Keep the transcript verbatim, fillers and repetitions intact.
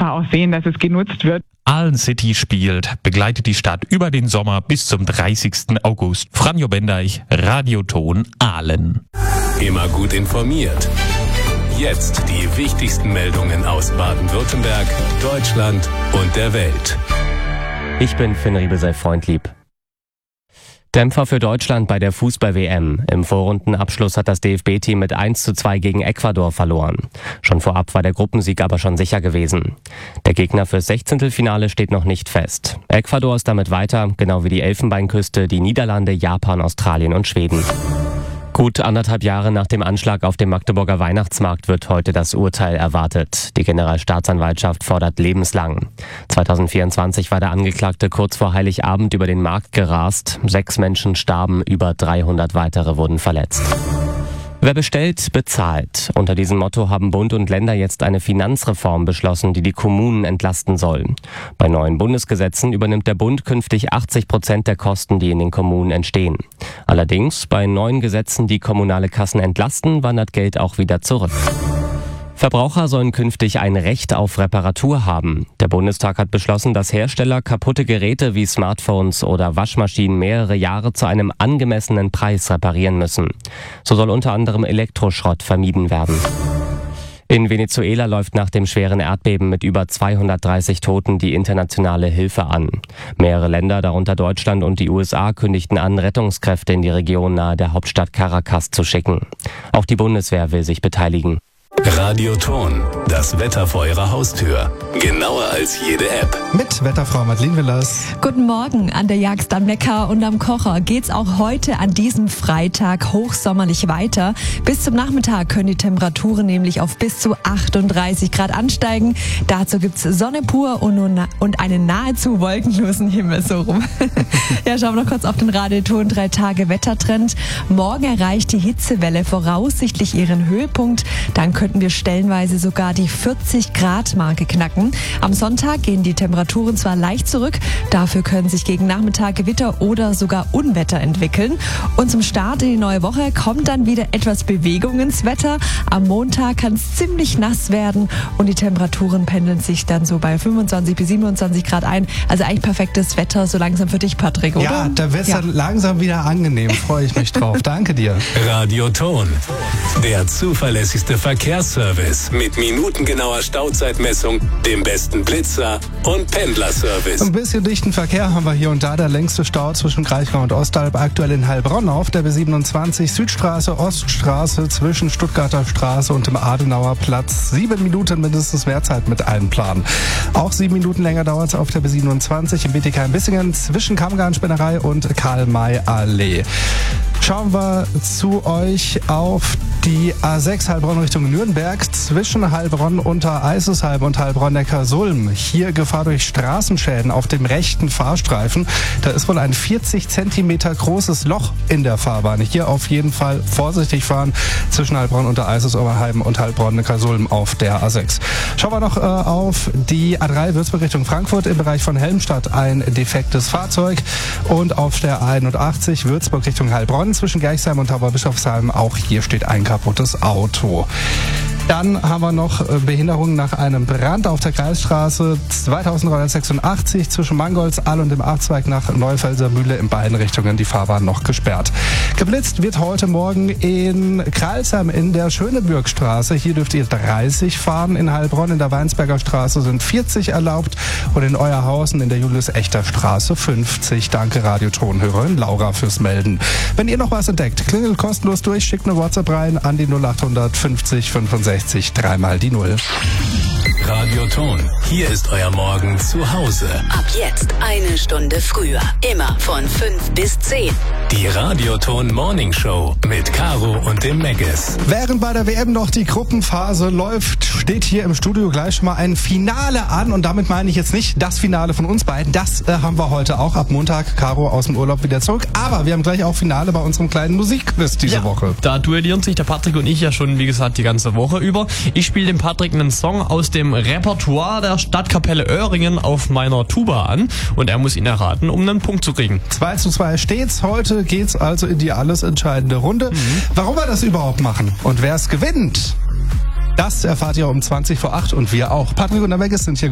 einfach auch sehen, dass es genutzt wird. Aalen City spielt, begleitet die Stadt über den Sommer bis zum dreißigsten August. Franjo Bendeich, Radioton Aalen. Immer gut informiert. Jetzt die wichtigsten Meldungen aus Baden-Württemberg, Deutschland und der Welt. Ich bin Finn Riebesell Freundlieb. Dämpfer für Deutschland bei der Fußball-W M. Im Vorrundenabschluss hat das D F B-Team mit eins zu zwei gegen Ecuador verloren. Schon vorab war der Gruppensieg aber schon sicher gewesen. Der Gegner fürs Sechzehntelfinale steht noch nicht fest. Ecuador ist damit weiter, genau wie die Elfenbeinküste, die Niederlande, Japan, Australien und Schweden. Gut anderthalb Jahre nach dem Anschlag auf dem Magdeburger Weihnachtsmarkt wird heute das Urteil erwartet. Die Generalstaatsanwaltschaft fordert lebenslang. zweitausendvierundzwanzig war der Angeklagte kurz vor Heiligabend über den Markt gerast. Sechs Menschen starben, über dreihundert weitere wurden verletzt. Wer bestellt, bezahlt. Unter diesem Motto haben Bund und Länder jetzt eine Finanzreform beschlossen, die die Kommunen entlasten soll. Bei neuen Bundesgesetzen übernimmt der Bund künftig achtzig Prozent der Kosten, die in den Kommunen entstehen. Allerdings, bei neuen Gesetzen, die kommunale Kassen entlasten, wandert Geld auch wieder zurück. Verbraucher sollen künftig ein Recht auf Reparatur haben. Der Bundestag hat beschlossen, dass Hersteller kaputte Geräte wie Smartphones oder Waschmaschinen mehrere Jahre zu einem angemessenen Preis reparieren müssen. So soll unter anderem Elektroschrott vermieden werden. In Venezuela läuft nach dem schweren Erdbeben mit über zweihundertdreißig Toten die internationale Hilfe an. Mehrere Länder, darunter Deutschland und die U S A, kündigten an, Rettungskräfte in die Region nahe der Hauptstadt Caracas zu schicken. Auch die Bundeswehr will sich beteiligen. Radioton, das Wetter vor Ihrer Haustür. Genauer als jede App. Mit Wetterfrau Madeleine Willers. Guten Morgen. An der Jagst am Neckar und am Kocher geht's auch heute an diesem Freitag hochsommerlich weiter. Bis zum Nachmittag können die Temperaturen nämlich auf bis zu achtunddreißig Grad ansteigen. Dazu gibt's Sonne pur und, und einen nahezu wolkenlosen Himmel, so rum. Ja, schauen wir noch kurz auf den Radioton drei Tage Wettertrend. Morgen erreicht die Hitzewelle voraussichtlich ihren Höhepunkt. Dann könnten wir stellenweise sogar die vierzig Grad Marke knacken. Am Sonntag gehen die Temperaturen zwar leicht zurück, dafür können sich gegen Nachmittag Gewitter oder sogar Unwetter entwickeln. Und zum Start in die neue Woche kommt dann wieder etwas Bewegung ins Wetter. Am Montag kann es ziemlich nass werden und die Temperaturen pendeln sich dann so bei fünfundzwanzig bis siebenundzwanzig Grad ein. Also eigentlich perfektes Wetter so langsam für dich, Patrick, oder? Ja, da wird es ja langsam wieder angenehm. Freue ich mich drauf. Danke dir. Radioton, der zuverlässigste Verkehrsservice mit minutengenauer Stauzeitmessung, dem besten Blitzer und Pendlerservice. Ein bisschen dichten Verkehr haben wir hier und da. Der längste Stau zwischen Kraichgau und Ostalb aktuell in Heilbronn auf der B siebenundzwanzig Südstraße, Oststraße zwischen Stuttgarter Straße und dem Adenauer Platz. Sieben Minuten mindestens mehr Zeit mit einplanen. Auch sieben Minuten länger dauert es auf der B siebenundzwanzig in Bietigheim-Bissingen zwischen Kammgarn-Spinnerei und Karl-May-Allee. Schauen wir zu euch auf die A sechs Heilbronn Richtung Nürnberg zwischen Heilbronn unter Eisesheim und Heilbronn-Neckar-Sulm. Hier Gefahr durch Straßenschäden auf dem rechten Fahrstreifen. Da ist wohl ein vierzig Zentimeter großes Loch in der Fahrbahn. Hier auf jeden Fall vorsichtig fahren zwischen Heilbronn unter Eisesheim und Heilbronn-Neckar-Sulm auf der A sechs. Schauen wir noch äh, auf die A drei Würzburg Richtung Frankfurt im Bereich von Helmstadt ein defektes Fahrzeug und auf der A einundachtzig Würzburg Richtung Heilbronn zwischen Gerchsheim und Tauberbischofsheim. Auch hier steht ein kaputtes Auto. Dann haben wir noch Behinderungen nach einem Brand auf der Kreisstraße zweitausenddreihundertsechsundachtzig zwischen Mangoldsall und dem Abzweig nach Neufelser Mühle in beiden Richtungen die Fahrbahn noch gesperrt. Geblitzt wird heute Morgen in Kralsheim in der Schönebürgstraße. Hier dürft ihr dreißig fahren. In Heilbronn in der Weinsberger Straße sind vierzig erlaubt und in Euerhausen in der Julius-Echter-Straße fünfzig. Danke Radiotonhörerin Laura fürs Melden. Wenn ihr noch was entdeckt, klingelt kostenlos durch, schickt eine WhatsApp rein an die null achthundert fünfzig fünfundsechzig dreimal die Null. Radioton, hier ist euer Morgen zu Hause. Ab jetzt eine Stunde früher. Immer von fünf bis zehn. Die Radioton Morning Show mit Caro und dem Megges. Während bei der W M noch die Gruppenphase läuft, steht hier im Studio gleich schon mal ein Finale an. Und damit meine ich jetzt nicht das Finale von uns beiden. Das äh, haben wir heute auch ab Montag. Caro aus dem Urlaub wieder zurück. Aber wir haben gleich auch Finale bei unserem kleinen Musikquiz diese ja, Woche. Da duellieren sich der Patrick und ich ja schon, wie gesagt, die ganze Woche über. Ich spiele dem Patrick einen Song aus dem Repertoire der Stadtkapelle Öhringen auf meiner Tuba an. Und er muss ihn erraten, um einen Punkt zu kriegen. zwei zu zwei steht's. Heute geht's also in die alles entscheidende Runde. Mhm. Warum wir das überhaupt machen und wer es gewinnt, das erfahrt ihr um zwanzig vor acht und wir auch. Patrick und der Megges sind hier